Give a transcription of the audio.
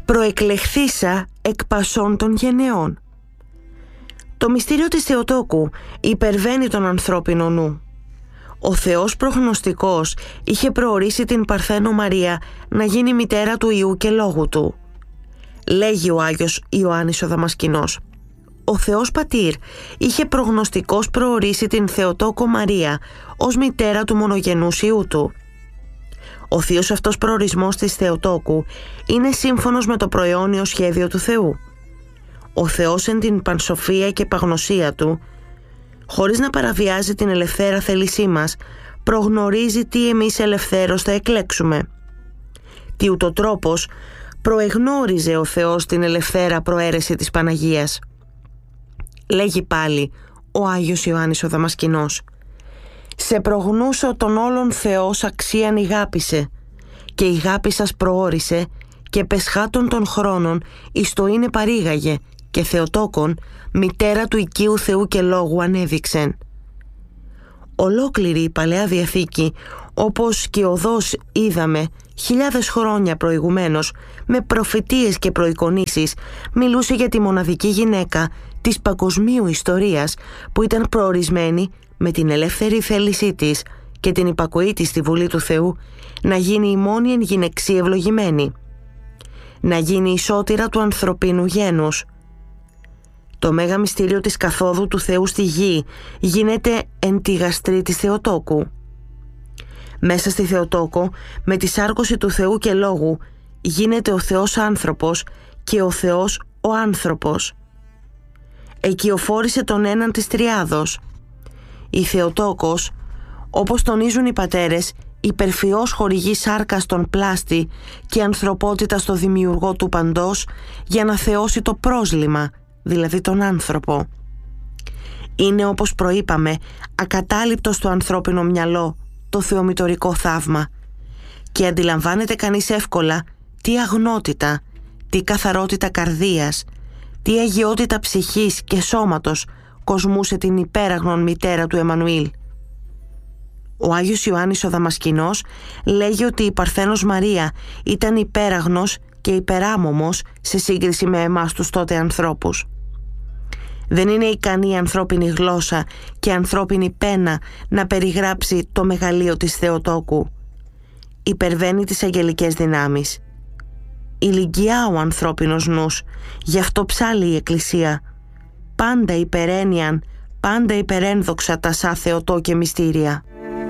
προεκλεχθήσα εκ πασών των γενεών. Το μυστήριο της Θεοτόκου υπερβαίνει τον ανθρώπινο νου. Ο Θεός προγνωστικός είχε προορίσει την Παρθένο Μαρία να γίνει μητέρα του Υιού και Λόγου του. Λέγει ο Άγιος Ιωάννης ο Δαμασκηνός: ο Θεός Πατήρ είχε προγνωστικός προορίσει την Θεοτόκο Μαρία ως μητέρα του μονογενούς Υιού του. Ο θείος αυτός προορισμός της Θεοτόκου είναι σύμφωνος με το προαιώνιο σχέδιο του Θεού. Ο Θεός εν την πανσοφία και παγνωσία του, χωρίς να παραβιάζει την ελευθέρα θέλησή μας, προγνωρίζει τι εμείς ελευθέρως θα εκλέξουμε. Τι ούτω τρόπος προεγνώριζε ο Θεός την ελευθέρα προαίρεση της Παναγίας. Λέγει πάλι ο Άγιος Ιωάννης ο Δαμασκηνός: «Σε προγνούσω τον όλον Θεός αξίαν ηγάπησε, και η γάπη σας προόρισε, και πεσχάτων των χρόνων εις το είναι παρήγαγε, και Θεοτόκον, μητέρα του οικείου Θεού και Λόγου ανέδειξεν». Ολόκληρη η Παλαιά Διαθήκη, όπως και οδός είδαμε χιλιάδες χρόνια προηγουμένως, με προφητείες και προεικονίσεις, μιλούσε για τη μοναδική γυναίκα της παγκοσμίου ιστορίας που ήταν προορισμένη με την ελεύθερη θέλησή της και την υπακοή της στη Βουλή του Θεού να γίνει η μόνη εν γυναιξή ευλογημένη, να γίνει η σώτηρα του ανθρωπίνου γένους. Το μέγα μυστήριο της καθόδου του Θεού στη γη γίνεται εν τη γαστρή της Θεοτόκου. Μέσα στη Θεοτόκο, με τη σάρκωση του Θεού και Λόγου, γίνεται ο Θεός άνθρωπος και ο Θεός ο άνθρωπος. Εκειοφόρησε τον έναν της Τριάδος. Η Θεοτόκος, όπως τονίζουν οι πατέρες, υπερφυώς χορηγεί σάρκα στον πλάστη και ανθρωπότητα στο δημιουργό του παντός για να θεώσει το πρόσλημα, δηλαδή τον άνθρωπο. Είναι, όπως προείπαμε, ακατάληπτο στο ανθρώπινο μυαλό το θεομητορικό θαύμα και αντιλαμβάνεται κανείς εύκολα τι αγνότητα, τι καθαρότητα καρδίας, τι αγιότητα ψυχής και σώματος κοσμούσε την υπέραγνον μητέρα του Εμμανουήλ. Ο Άγιος Ιωάννης ο Δαμασκηνός λέγει ότι η Παρθένος Μαρία ήταν υπέραγνος και υπεράμωμος σε σύγκριση με εμάς τους τότε ανθρώπους. Δεν είναι ικανή η ανθρώπινη γλώσσα και ανθρώπινη πένα να περιγράψει το μεγαλείο της Θεοτόκου. Υπερβαίνει τις αγγελικές δυνάμεις. Ηλικιά ο ανθρώπινος νους, γι' αυτό ψάλλει η Εκκλησία: πάντα υπερένιαν, πάντα υπερένδοξα τα σα Θεοτό και μυστήρια.